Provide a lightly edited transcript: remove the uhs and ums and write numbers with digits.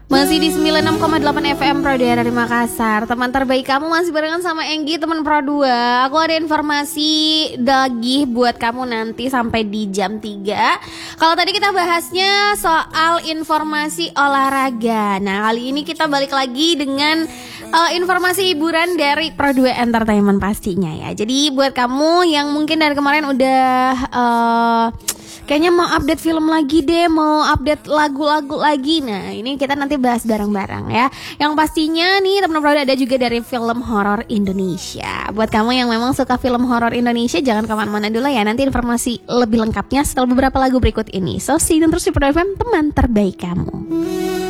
Masih di 96,8 FM Pro 2 dari Makassar. Teman terbaik kamu masih barengan sama Enggi, teman Pro 2. Aku ada informasi lagi buat kamu nanti sampai di jam 3. Kalau tadi kita bahasnya soal informasi olahraga. Nah, kali ini kita balik lagi dengan informasi hiburan dari Pro 2 Entertainment pastinya ya. Jadi buat kamu yang mungkin dari kemarin udah kayaknya mau update film lagi deh, mau update lagu-lagu lagi. Nah, ini kita nanti bahas bareng-bareng ya. Yang pastinya nih teman-teman ada juga dari film horor Indonesia. Buat kamu yang memang suka film horor Indonesia, jangan kemana-mana dulu ya. Nanti informasi lebih lengkapnya setelah beberapa lagu berikut ini. So, stay tune terus di Pro FM, teman terbaik kamu.